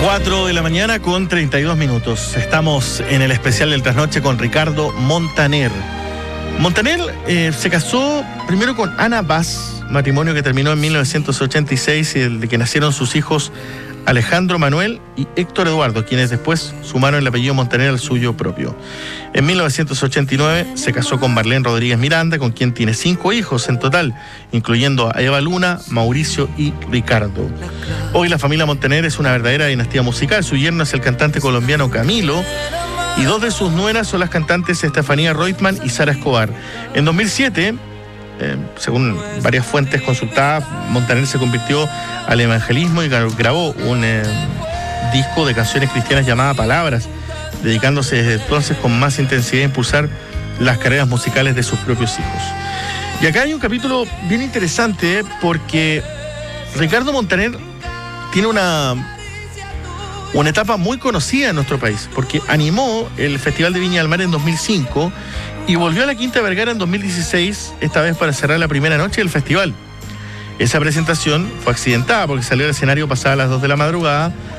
4 de la mañana con 32 minutos. Estamos en el especial del Trasnoche con Ricardo Montaner. Montaner se casó primero con Ana Vaz, matrimonio que terminó en 1986 y de que nacieron sus hijos Alejandro Manuel y Héctor Eduardo, quienes después sumaron el apellido Montaner al suyo propio. En 1989 se casó con Marlene Rodríguez Miranda, con quien tiene 5 hijos en total, incluyendo a Eva Luna, Mauricio y Ricardo. Hoy la familia Montaner es una verdadera dinastía musical. Su yerno es el cantante colombiano Camilo y 2 de sus nueras son las cantantes Estefanía Reutemann y Sara Escobar. En 2007, según varias fuentes consultadas, Montaner se convirtió al evangelismo y grabó un disco de canciones cristianas llamada Palabras, dedicándose desde entonces con más intensidad a impulsar las carreras musicales de sus propios hijos. Y acá hay un capítulo bien interesante porque Ricardo Montaner tiene una etapa muy conocida en nuestro país, porque animó el Festival de Viña del Mar en 2005 y volvió a la Quinta Vergara en 2016, esta vez para cerrar la primera noche del festival. Esa presentación fue accidentada porque salió al escenario pasada las 2 de la madrugada,